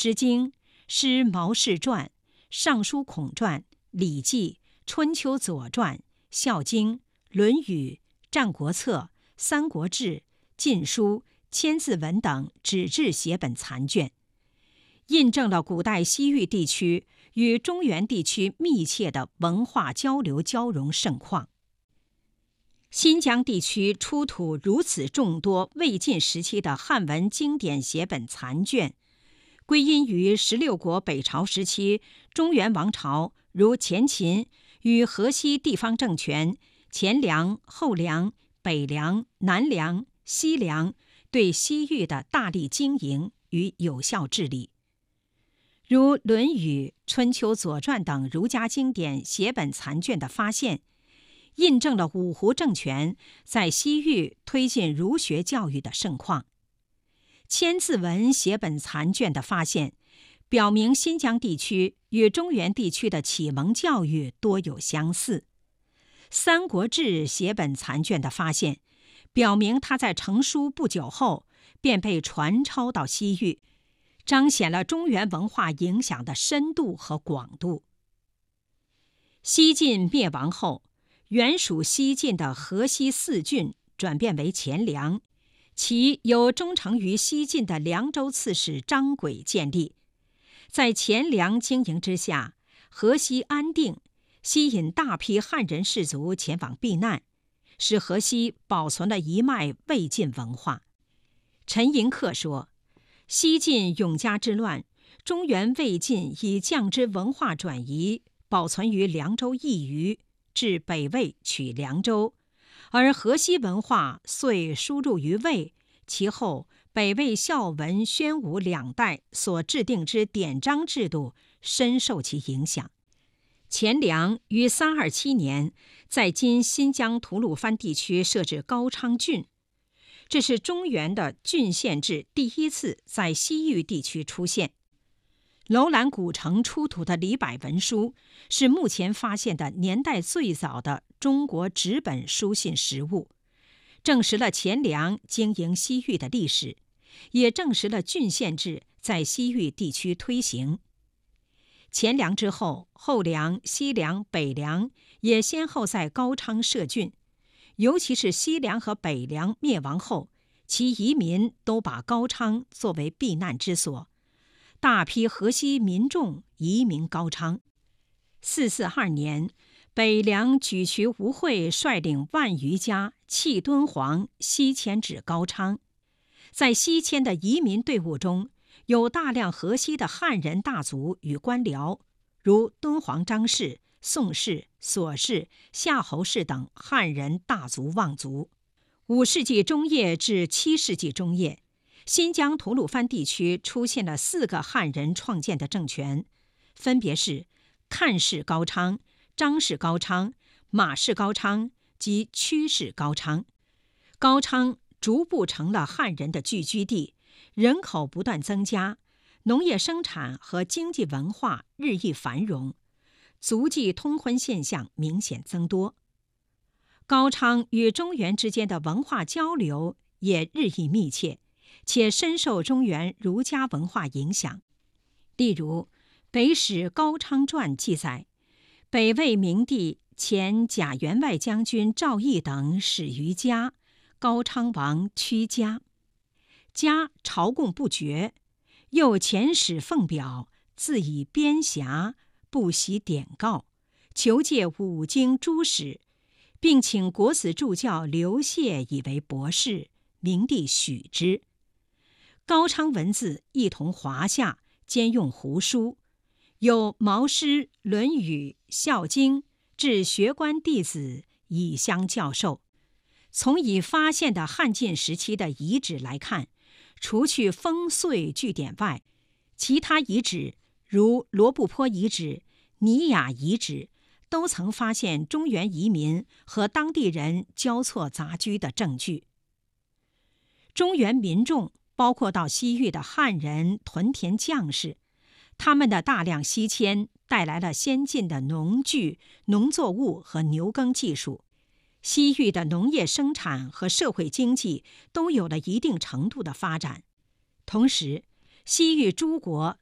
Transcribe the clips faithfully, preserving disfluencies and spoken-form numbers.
诗经》、诗毛氏传、尚书孔传、礼记、春秋左传、孝经、论语、战国策、三国志、晋书、千字文等纸质写本残卷，印证了古代西域地区与中原地区密切的文化交流交融盛况。新疆地区出土如此众多魏晋时期的汉文经典写本残卷，归因于十六国北朝时期中原王朝如前秦与河西地方政权前凉、后凉、北凉、南凉、西凉对西域的大力经营与有效治理。如《论语》、春秋左传等儒家经典写本残卷的发现，印证了五胡政权在西域推进儒学教育的盛况。千字文写本残卷的发现，表明新疆地区与中原地区的启蒙教育多有相似。三国志写本残卷的发现，表明它在成书不久后便被传抄到西域，彰显了中原文化影响的深度和广度。西晋灭亡后，原属西晋的河西四郡转变为前凉，其由忠诚于西晋的凉州刺史张轨建立。在前凉经营之下，河西安定，吸引大批汉人士族前往避难，使河西保存了一脉魏晋文化。陈寅恪说，西晋永嘉之乱，中原魏晋以降之文化转移保存于凉州一隅，至北魏取凉州，而河西文化遂输入于魏，其后北魏孝文、宣武两代所制定之典章制度深受其影响。前凉于三二七年在今新疆吐鲁番地区设置高昌郡，这是中原的郡县制第一次在西域地区出现。楼兰古城出土的李柏文书是目前发现的年代最早的中国纸本书信实物，证实了前凉经营西域的历史，也证实了郡县制在西域地区推行。前凉之后，后凉、西凉、北凉也先后在高昌设郡，尤其是西凉和北凉灭亡后，其移民都把高昌作为避难之所，大批河西民众移民高昌。四四二年，北凉举渠吴会率领万余家弃敦煌，西迁至高昌。在西迁的移民队伍中，有大量河西的汉人大族与官僚，如敦煌张氏、宋氏、索氏、夏侯氏等汉人大族望族。五世纪中叶至七世纪中叶，新疆吐鲁番地区出现了四个汉人创建的政权，分别是看氏高昌、张氏高昌、马氏高昌及屈氏高昌。高昌逐步成了汉人的聚居地，人口不断增加，农业生产和经济文化日益繁荣，族际通婚现象明显增多。高昌与中原之间的文化交流也日益密切，且深受中原儒家文化影响。例如，《北史高昌传》记载，北魏明帝前贾员外将军赵翼等始于嘉，高昌王屈嘉。嘉朝贡不绝，又遣使奉表，自以边辖，不习典告，求借五经诸史，并请国子助教刘燮以为博士，明帝许之。高昌文字一同华夏，兼用胡书，有毛诗、论语、孝经，至学官弟子以相教授。从已发现的汉晋时期的遗址来看，除去烽燧据点外，其他遗址如罗布泊遗址、尼雅遗址，都曾发现中原移民和当地人交错杂居的证据。中原民众包括到西域的汉人、屯田将士，他们的大量西迁带来了先进的农具、农作物和牛耕技术。西域的农业生产和社会经济都有了一定程度的发展。同时，西域诸国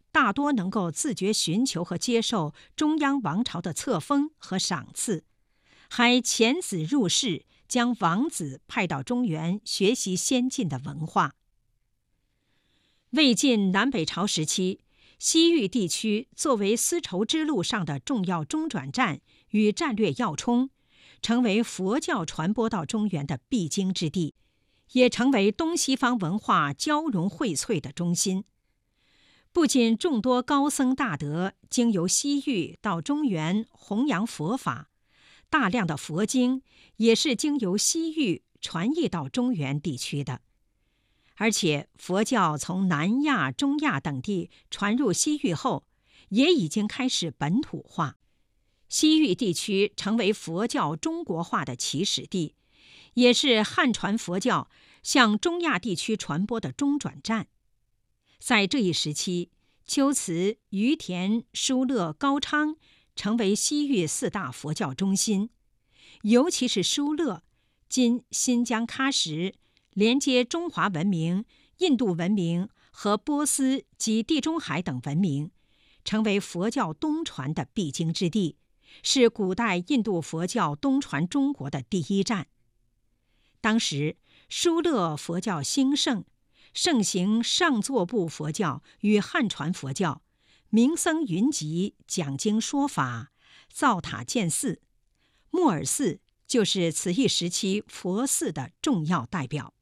大多能够自觉寻求和接受中央王朝的册封和赏赐，还遣子入室，将王子派到中原学习先进的文化。魏晋南北朝时期，西域地区作为丝绸之路上的重要中转站与战略要冲，成为佛教传播到中原的必经之地，也成为东西方文化交融荟萃的中心。不仅众多高僧大德经由西域到中原弘扬佛法，大量的佛经也是经由西域传译到中原地区的。而且佛教从南亚、中亚等地传入西域后，也已经开始本土化。西域地区成为佛教中国化的起始地，也是汉传佛教向中亚地区传播的中转站。在这一时期，龟兹、于田、疏勒、高昌成为西域四大佛教中心，尤其是疏勒，今新疆喀什，连接中华文明、印度文明和波斯及地中海等文明，成为佛教东传的必经之地，是古代印度佛教东传中国的第一站。当时疏勒佛教兴盛，盛行上座部佛教与汉传佛教，名僧云集，讲经说法，造塔建寺。木尔寺就是此一时期佛寺的重要代表。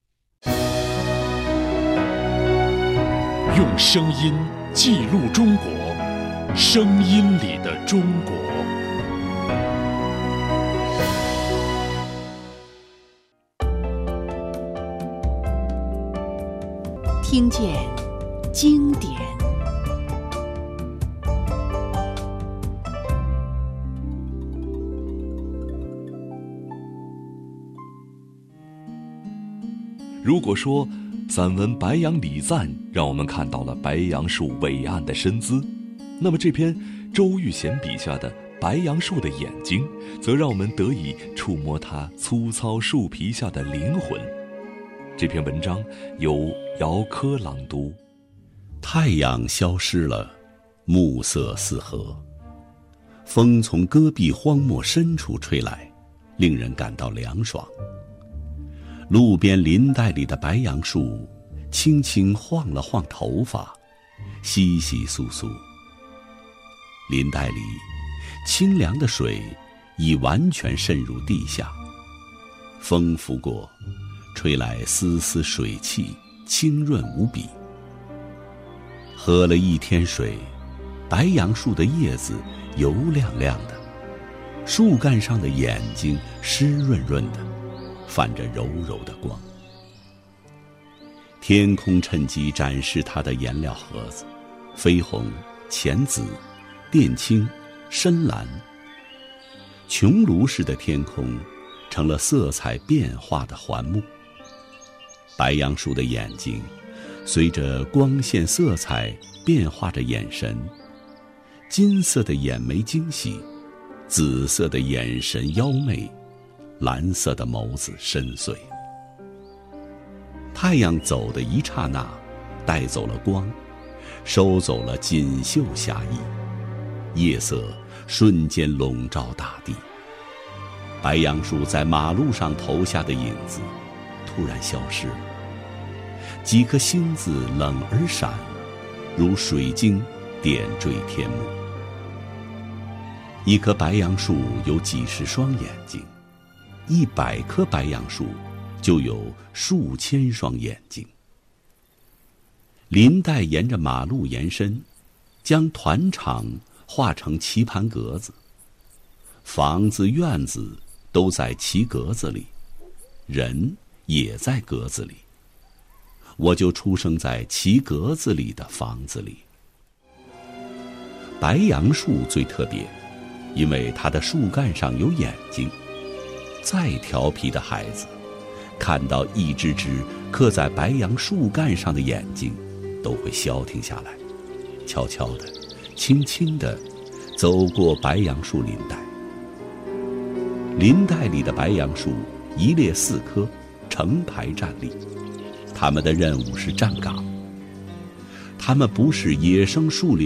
用声音记录中国，声音里的中国。 听见经典。 如果说散文《白杨礼赞》让我们看到了白杨树伟岸的身姿，那么这篇周玉贤笔下的白杨树的眼睛，则让我们得以触摸它粗糙树皮下的灵魂。这篇文章由姚科朗读。 太阳消失了，暮色四合，风从戈壁荒漠深处吹来，令人感到凉爽。路边林带里的白杨树轻轻晃了晃头发，稀稀疏疏。林带里清凉的水已完全渗入地下，风拂过，吹来丝丝水汽，清润无比。喝了一天水，白杨树的叶子油亮亮的，树干上的眼睛湿润润的，泛着柔柔的光。天空趁机展示它的颜料盒子，绯红、浅紫、靛青、深蓝。穹庐式的天空成了色彩变化的环幕。白杨树的眼睛随着光线色彩变化着眼神，金色的眼眉精细，紫色的眼神妖媚，蓝色的眸子深邃。太阳走的一刹那，带走了光，收走了锦绣侠义，夜色瞬间笼罩大地。白杨树在马路上投下的影子突然消失了，几颗星子冷而闪，如水晶点缀天幕。一棵白杨树有几十双眼睛，一百棵白杨树就有数千双眼睛。林带沿着马路延伸，将团场画成棋盘格子，房子院子都在棋格子里，人也在格子里。我就出生在棋格子里的房子里。白杨树最特别，因为它的树干上有眼睛。再调皮的孩子，看到一只只刻在白杨树干上的眼睛，都会消停下来，悄悄地、轻轻地走过白杨树林带。林带里的白杨树一列四棵，成排站立，他们的任务是站岗。 它们不是野生树林